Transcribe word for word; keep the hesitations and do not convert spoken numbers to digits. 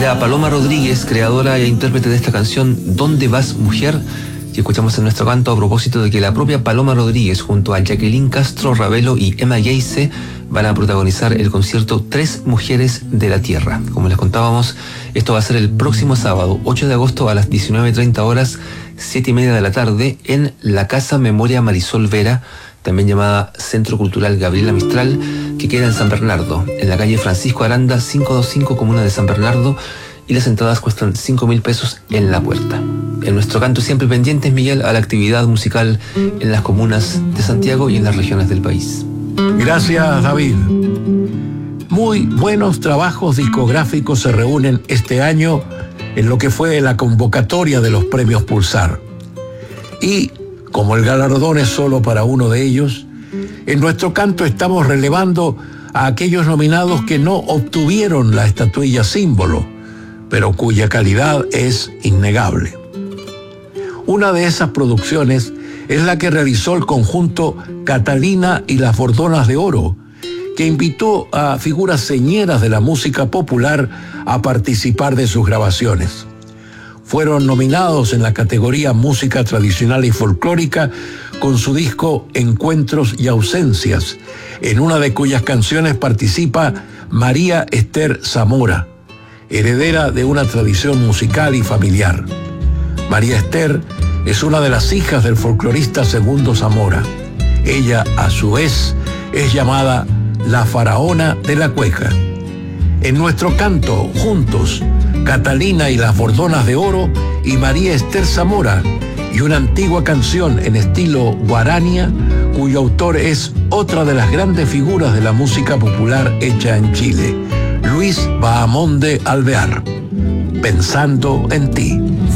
era Paloma Rodríguez, creadora e intérprete de esta canción ¿Dónde vas, mujer?, que escuchamos en nuestro canto a propósito de que la propia Paloma Rodríguez junto a Jacqueline Castro Ravelo y Emma Geise van a protagonizar el concierto Tres Mujeres de la Tierra. Como les contábamos, esto va a ser el próximo sábado, ocho de agosto a las diecinueve treinta horas, siete y media de la tarde, en la Casa Memoria Marisol Vera, también llamada Centro Cultural Gabriela Mistral, que queda en San Bernardo, en la calle Francisco Aranda, quinientos veinticinco, comuna de San Bernardo, y las entradas cuestan cinco mil pesos en la puerta. En nuestro canto siempre pendientes, Miguel, a la actividad musical en las comunas de Santiago y en las regiones del país. Gracias, David. Muy buenos trabajos discográficos se reúnen este año en lo que fue la convocatoria de los premios Pulsar. Y, como el galardón es solo para uno de ellos, en nuestro canto estamos relevando a aquellos nominados que no obtuvieron la estatuilla símbolo, pero cuya calidad es innegable. Una de esas producciones es la que realizó el conjunto Catalina y las Bordonas de Oro, que invitó a figuras señeras de la música popular a participar de sus grabaciones. Fueron nominados en la categoría Música Tradicional y Folclórica con su disco Encuentros y Ausencias, en una de cuyas canciones participa María Esther Zamora, heredera de una tradición musical y familiar. María Esther es una de las hijas del folclorista Segundo Zamora. Ella, a su vez, es llamada la faraona de la cueca. En nuestro canto, juntos, Catalina y las Bordonas de Oro y María Esther Zamora, y una antigua canción en estilo guarania, cuyo autor es otra de las grandes figuras de la música popular hecha en Chile, Luis Bahamonde Alvear. Pensando en ti.